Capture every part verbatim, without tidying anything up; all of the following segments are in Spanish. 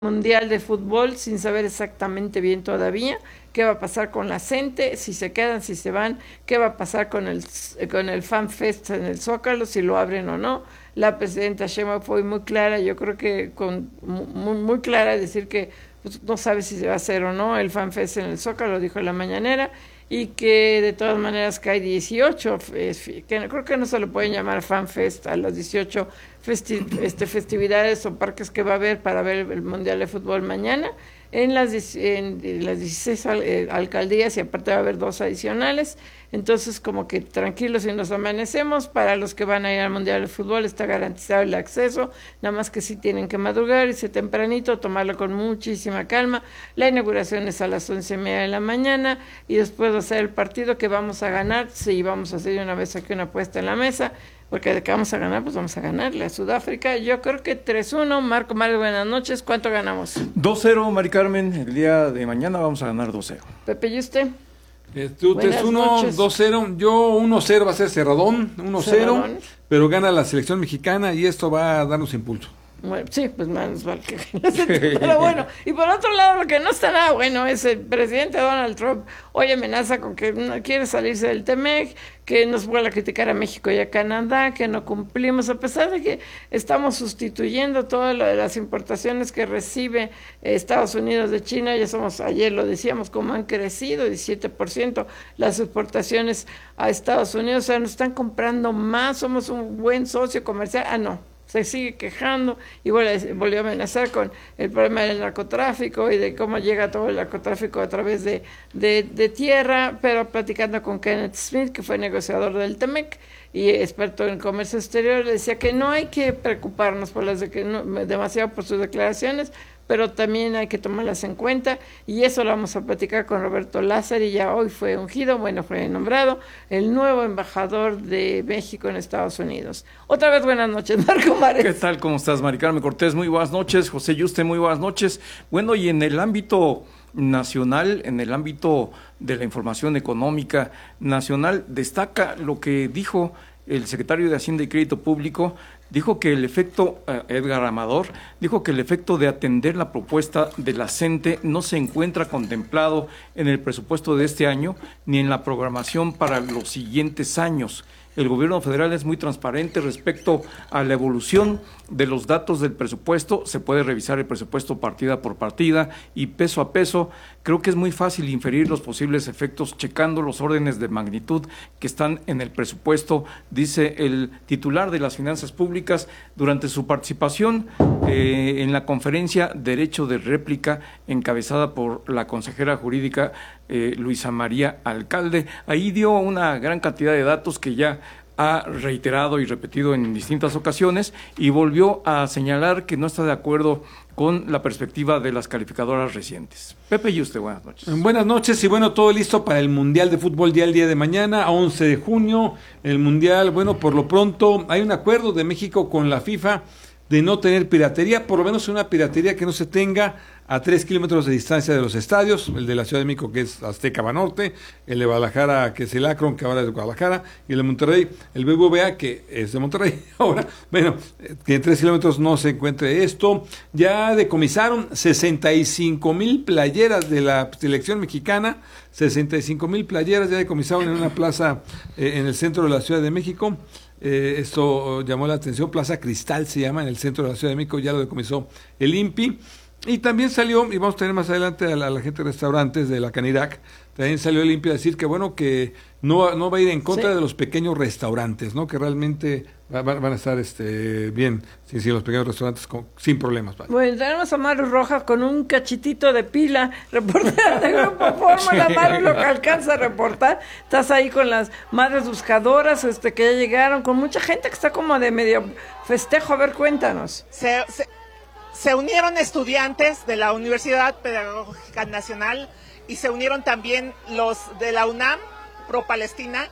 Mundial de Fútbol sin saber exactamente bien todavía qué va a pasar con la gente, si se quedan, si se van, qué va a pasar con el con el Fan Fest en el Zócalo, si lo abren o no. La presidenta Sheinbaum fue muy clara, yo creo que con muy, muy clara, decir que pues, no sabe si se va a hacer o no el Fan Fest en el Zócalo, dijo en la mañanera, y que de todas maneras que hay dieciocho, que creo que no se lo pueden llamar Fan Fest a las dieciocho festi este, festividades o parques que va a haber para ver el Mundial de Fútbol mañana, en las, en, en las dieciséis al, eh, alcaldías, y aparte va a haber dos adicionales. Entonces, como que tranquilos y nos amanecemos. Para los que van a ir al Mundial de Fútbol está garantizado el acceso, nada más que sí tienen que madrugar, irse tempranito, tomarlo con muchísima calma. La inauguración es a las once y media de la mañana, y después de hacer el partido que vamos a ganar, sí, vamos a hacer una vez aquí una apuesta en la mesa, porque de que vamos a ganar, pues vamos a ganarle a Sudáfrica. Yo creo que tres uno. Marco Mario, buenas noches. ¿Cuánto ganamos? dos cero, Mari Carmen. El día de mañana vamos a ganar dos cero. Pepe, ¿y usted? Eh, tú tres uno, dos cero. Yo uno cero, va a ser cerradón, uno cero, pero gana la selección mexicana y esto va a darnos impulso. Bueno, sí, pues menos mal que pero bueno, y por otro lado, lo que no está nada bueno es el presidente Donald Trump. Hoy amenaza con que no quiere salirse del T-M E C, que nos vuelve a criticar a México y a Canadá, que no cumplimos, a pesar de que estamos sustituyendo todo lo de las importaciones que recibe Estados Unidos de China. Ya somos, ayer lo decíamos, como han crecido diecisiete por ciento las exportaciones a Estados Unidos, o sea, nos están comprando más, somos un buen socio comercial. Ah, no, se sigue quejando y vuelve, volvió a amenazar con el problema del narcotráfico y de cómo llega todo el narcotráfico a través de, de, de tierra, pero platicando con Kenneth Smith, que fue negociador del T M E C y experto en comercio exterior, le decía que no hay que preocuparnos por las de que no, demasiado por sus declaraciones, pero también hay que tomarlas en cuenta, y eso lo vamos a platicar con Roberto Lázaro, y ya hoy fue ungido, bueno, fue nombrado el nuevo embajador de México en Estados Unidos. Otra vez buenas noches, Marco Mares. ¿Qué tal? ¿Cómo estás, Mari Carmen Cortés? Muy buenas noches. José Yuste, muy buenas noches. Bueno, y en el ámbito nacional, en el ámbito de la información económica nacional, destaca lo que dijo el secretario de Hacienda y Crédito Público. Dijo que el efecto, eh, Edgar Amador, dijo que el efecto de atender la propuesta de la CENTE no se encuentra contemplado en el presupuesto de este año ni en la programación para los siguientes años. El gobierno federal es muy transparente respecto a la evolución de los datos del presupuesto. Se puede revisar el presupuesto partida por partida y peso a peso. Creo que es muy fácil inferir los posibles efectos checando los órdenes de magnitud que están en el presupuesto, dice el titular de las Finanzas Públicas durante su participación eh, en la conferencia Derecho de Réplica, encabezada por la consejera jurídica eh, Luisa María Alcalde. Ahí dio una gran cantidad de datos que ya ha reiterado y repetido en distintas ocasiones, y volvió a señalar que no está de acuerdo con la perspectiva de las calificadoras recientes. Pepe y usted, buenas noches. Buenas noches, y bueno, todo listo para el Mundial de Fútbol ya el día de mañana, a once de junio, el Mundial. Bueno, por lo pronto hay un acuerdo de México con la FIFA de no tener piratería, por lo menos una piratería que no se tenga a tres kilómetros de distancia de los estadios, el de la Ciudad de México, que es Azteca Banorte, el de Guadalajara, que es el Akron, que ahora es de Guadalajara, y el de Monterrey, el B B V A, que es de Monterrey. Ahora, bueno, que en tres kilómetros no se encuentre esto. Ya decomisaron sesenta y cinco mil playeras de la selección mexicana, sesenta y cinco mil playeras ya decomisaron en una plaza eh, en el centro de la Ciudad de México. Eh, esto llamó la atención. Plaza Cristal se llama, en el centro de la Ciudad de México, ya lo decomisó el I N P I. Y también salió, y vamos a tener más adelante a la, a la gente de restaurantes de la Canirac, también salió el I N P I a decir que bueno, que no, no va a ir en contra sí. de los pequeños restaurantes, ¿no? Que realmente va, va, van a estar este bien, sí, sí, los pequeños restaurantes con, sin problemas. ¿Vale? Bueno, tenemos a Maru Rojas con un cachitito de pila, reportera de Grupo Fórmula. Sí. Maru, lo que alcanza a reportar, estás ahí con las madres buscadoras este que ya llegaron, con mucha gente que está como de medio festejo. A ver, cuéntanos. Se, se... Se unieron estudiantes de la Universidad Pedagógica Nacional y se unieron también los de la UNAM, pro Palestina,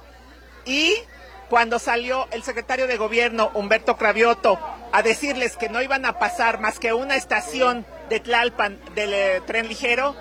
y cuando salió el secretario de Gobierno, Humberto Cravioto, a decirles que no iban a pasar más que una estación de Tlalpan del eh, tren ligero,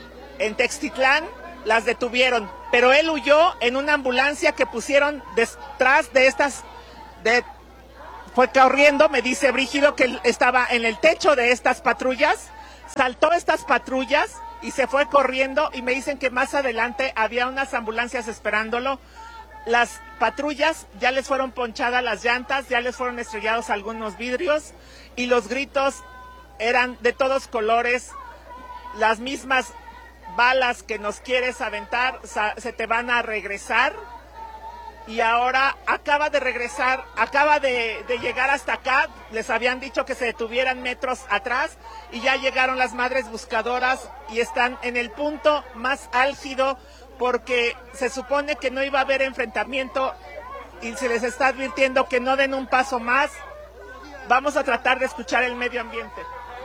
en Textitlán las detuvieron, pero él huyó en una ambulancia que pusieron detrás de estas... de fue corriendo, me dice Brígido, que estaba en el techo de estas patrullas, saltó estas patrullas y se fue corriendo, y me dicen que más adelante había unas ambulancias esperándolo. Las patrullas ya les fueron ponchadas las llantas, ya les fueron estrellados algunos vidrios, y los gritos eran de todos colores, las mismas balas que nos quieres aventar, se te van a regresar. Y ahora acaba de regresar, acaba de, de llegar hasta acá, les habían dicho que se detuvieran metros atrás, y ya llegaron las madres buscadoras y están en el punto más álgido, porque se supone que no iba a haber enfrentamiento y se les está advirtiendo que no den un paso más. Vamos a tratar de escuchar el medio ambiente.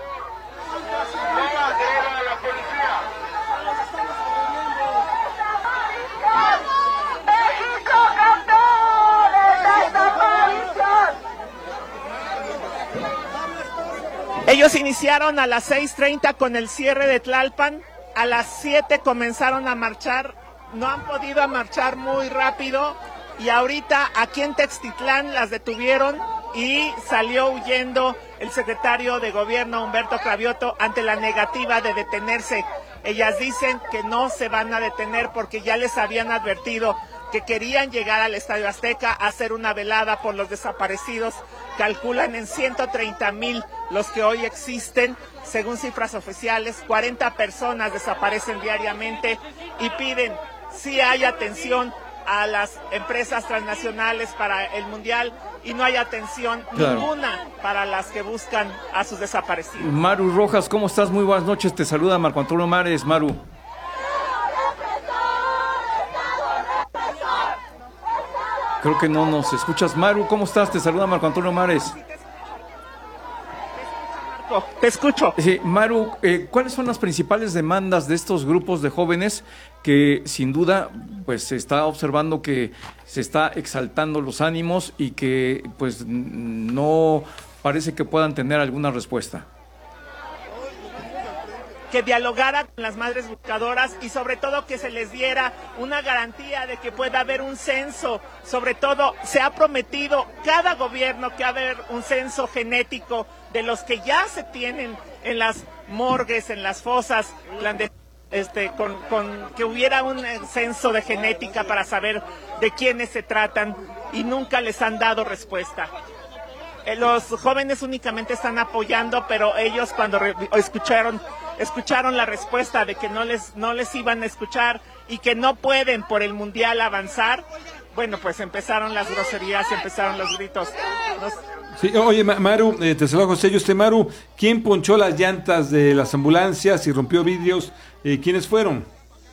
Ellos iniciaron a las seis treinta con el cierre de Tlalpan, a las siete comenzaron a marchar, no han podido marchar muy rápido, y ahorita aquí en Textitlán las detuvieron y salió huyendo el secretario de Gobierno, Humberto Cravioto, ante la negativa de detenerse. Ellas dicen que no se van a detener porque ya les habían advertido que querían llegar al Estadio Azteca a hacer una velada por los desaparecidos. Calculan en ciento treinta mil los que hoy existen, según cifras oficiales. cuarenta personas desaparecen diariamente, y piden si hay atención a las empresas transnacionales para el Mundial, y no hay atención claro. ninguna para las que buscan a sus desaparecidos. Maru Rojas, ¿cómo estás? Muy buenas noches, te saluda Marco Antonio Mares. Maru. Creo que no nos escuchas. Maru, ¿cómo estás? Te saluda Marco Antonio Mares. Te escucho. Sí, Maru, eh, ¿cuáles son las principales demandas de estos grupos de jóvenes que sin duda pues se está observando que se está exaltando los ánimos y que pues no parece que puedan tener alguna respuesta? Que dialogara con las madres buscadoras, y sobre todo que se les diera una garantía de que pueda haber un censo. Sobre todo se ha prometido cada gobierno que va a haber un censo genético de los que ya se tienen en las morgues, en las fosas clandestinas, este, con, con que hubiera un censo de genética para saber de quiénes se tratan, y nunca les han dado respuesta. Los jóvenes únicamente están apoyando, pero ellos cuando re- escucharon escucharon la respuesta de que no les no les iban a escuchar y que no pueden por el Mundial avanzar, bueno, pues empezaron las groserías, empezaron los gritos. Los... Sí, oye, Maru, eh, te saludo José Yuste. Maru, ¿quién ponchó las llantas de las ambulancias y rompió vidrios? Eh, ¿Quiénes fueron?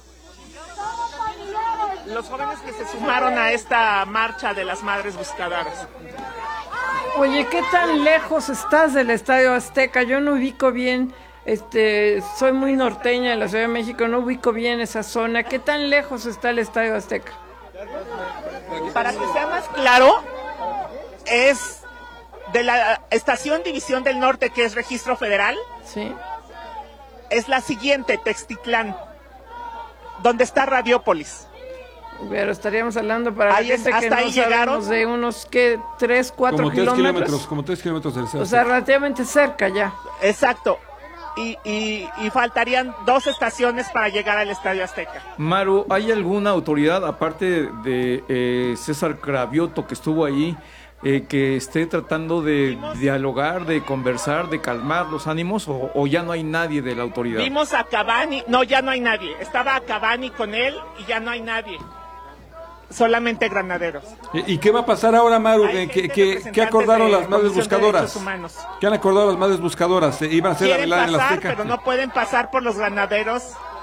Los jóvenes que se sumaron a esta marcha de las madres buscadoras. Oye, ¿qué tan lejos estás del Estadio Azteca? Yo no ubico bien, este, soy muy norteña en la Ciudad de México, no ubico bien esa zona. ¿Qué tan lejos está el Estadio Azteca? Para que sea más claro, es de la estación División del Norte, que es Registro Federal. Sí. Es la siguiente, Textitlán, donde está Radiópolis. Pero estaríamos hablando para ahí la es, gente hasta que no ahí llegaron sabemos de unos, ¿qué? ¿Tres, cuatro como kilómetros? Tres kilómetros? Como tres kilómetros del centro. O sea, relativamente cerca ya. Exacto. Y, y, y faltarían dos estaciones para llegar al Estadio Azteca. Maru, ¿hay alguna autoridad, aparte de eh, César Cravioto, que estuvo ahí, eh, que esté tratando de ¿Vimos? dialogar, de conversar, de calmar los ánimos, o, o ya no hay nadie de la autoridad? Vimos a Cavani, no, ya no hay nadie. Estaba a Cavani con él y ya no hay nadie. Solamente granaderos. ¿Y, y qué va a pasar ahora, Maru? ¿Qué, qué, ¿Qué acordaron las madres buscadoras? ¿Qué han acordado las madres buscadoras? ¿Iban a hacer la velada en la Azteca? Pero no pueden pasar por los granaderos.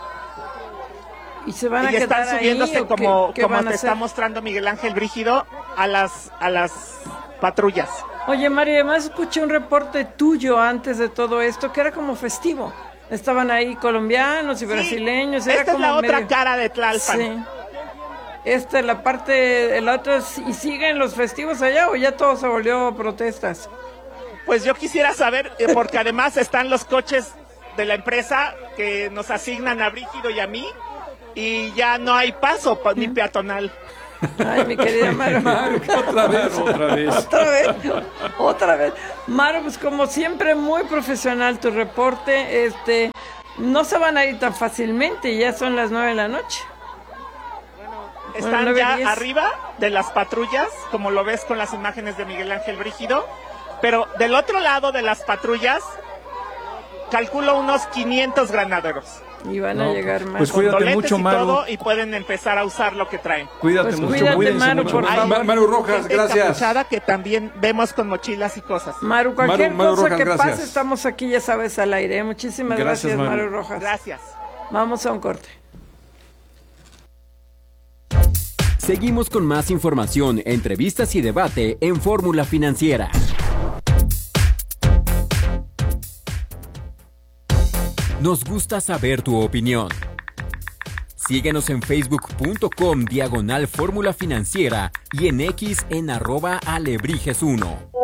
Y se van a y quedar están subiéndose ahí, como, ¿qué, qué como van a te hacer? está mostrando Miguel Ángel Brígido a las, a las patrullas. Oye, Mario, además escuché un reporte tuyo antes de todo esto que era como festivo. Estaban ahí colombianos y sí, brasileños. Era esta como es la otra medio... cara de Tlalpan. Sí. Esta es la parte, el otro, ¿y siguen los festivos allá o ya todo se volvió protestas? Pues yo quisiera saber, porque además están los coches de la empresa que nos asignan a Brígido y a mí, y ya no hay paso ni peatonal. Ay, mi querida Maru. Maru, otra vez. Otra vez. Otra vez, otra vez. Maru, pues como siempre, muy profesional tu reporte. Este, no se van a ir tan fácilmente, ya son las nueve de la noche. Están Bueno, nueve, ya diez. arriba de las patrullas, como lo ves con las imágenes de Miguel Ángel Brígido, pero del otro lado de las patrullas, calculo unos quinientos granaderos. Y van No, a llegar más. pues Con cuídate doletes mucho, y Maru. todo, y pueden empezar a usar lo que traen. Cuídate Pues mucho, cuídate, cuídense Maru, mucho. por Hay favor. Maru Rojas, gente gracias. encapuchada que también vemos con mochilas y cosas. Maru, cualquier Maru- Maru cosa Rojas, que gracias. pase, estamos aquí, ya sabes, al aire. Muchísimas Gracias, gracias, Maru. Maru Rojas. Gracias. Vamos a un corte. Seguimos con más información, entrevistas y debate en Fórmula Financiera. Nos gusta saber tu opinión. Síguenos en facebook.com diagonal Fórmula Financiera y en X en arroba alebrijes uno.